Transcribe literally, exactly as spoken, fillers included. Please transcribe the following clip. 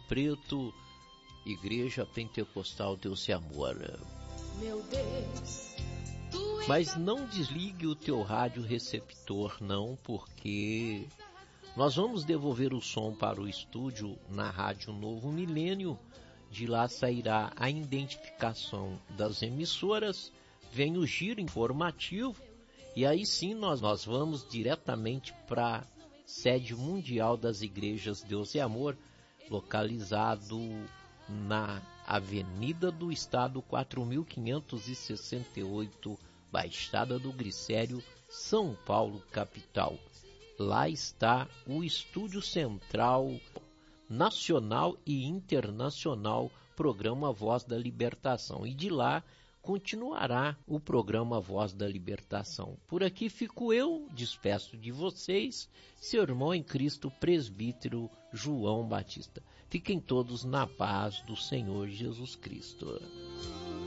Preto, Igreja Pentecostal Deus e Amor. Meu Deus, tu Mas não desligue o teu rádio receptor não, porque nós vamos devolver o som para o estúdio na Rádio Novo Milênio. De lá sairá a identificação das emissoras, vem o giro informativo e aí sim nós, nós vamos diretamente para a sede mundial das Igrejas Deus e Amor, localizado na Avenida do Estado quatro mil quinhentos e sessenta e oito, Baixada do Glicério, São Paulo, capital. Lá está o Estúdio Central Nacional e Internacional, programa Voz da Libertação. E de lá continuará o programa Voz da Libertação. Por aqui fico eu, despeço de vocês, seu irmão em Cristo, presbítero João Batista. Fiquem todos na paz do Senhor Jesus Cristo.